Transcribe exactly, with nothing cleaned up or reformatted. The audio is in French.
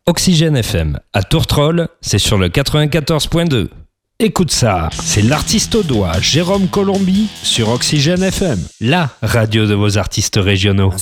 Oxygène F M. À Tourtrol, c'est sur le quatre-vingt-quatorze point deux. Écoute ça, c'est l'artiste au doigt Jérôme Colombi sur Oxygène F M, la radio de vos artistes régionaux.